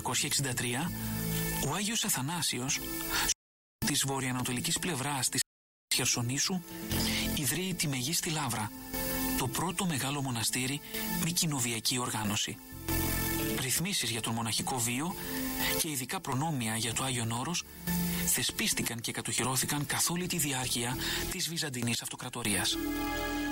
1263, ο Άγιος Αθανάσιος, της βορειοανατολικής πλευράς της Χερσονήσου, ιδρύει τη Μεγίστη Λαύρα, το πρώτο μεγάλο μοναστήρι με κοινοβιακή οργάνωση. Ρυθμίσεις για τον μοναχικό βίο και ειδικά προνόμια για το Άγιον Όρος θεσπίστηκαν και κατοχυρώθηκαν καθ' όλη τη διάρκεια της Βυζαντινής Αυτοκρατορίας.